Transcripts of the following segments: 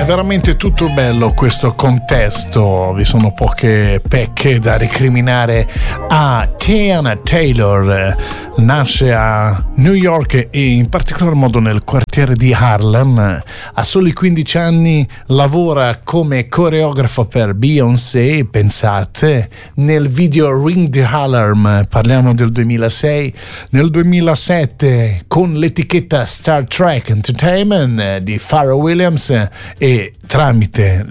veramente tutto bello questo contesto, vi sono poche pecche da recriminare a Teyana Taylor. Nasce a New York e in particolar modo nel quartiere di Harlem. A soli 15 anni lavora come coreografo per Beyoncé, pensate, nel video Ring the Alarm, parliamo del 2006. Nel 2007 con l'etichetta Star Trek Entertainment di Pharrell Williams e tramite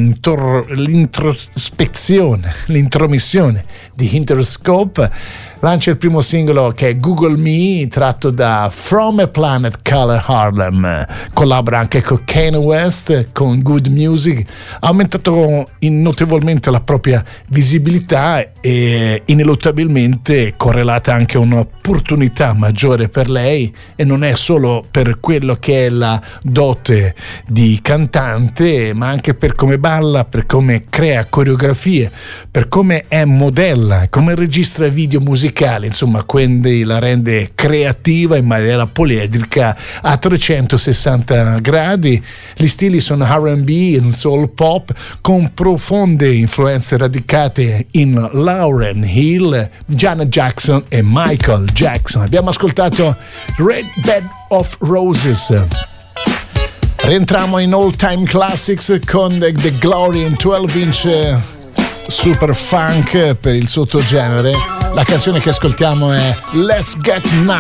l'intromissione di Interscope lancia il primo singolo che è Google Me, tratto da From a Planet Color Harlem. Collabora anche con Kanye West, con Good Music, ha aumentato notevolmente la propria visibilità e ineluttabilmente correlata anche un'opportunità maggiore per lei, e non è solo per quello che è la dote di cantante, ma anche per come balla, per come crea coreografie, per come è modella, come registra video musicali, insomma, quindi la rende creativa in maniera poliedrica a 360 gradi. Gli stili sono R&B e soul pop con profonde influenze radicate in Lauryn Hill, Janet Jackson e Michael Jackson. Abbiamo ascoltato Red Bed of Roses. Rientriamo in All Time Classics con The Glory in 12-inch super funk per il sottogenere. La canzone che ascoltiamo è Let's Get Now.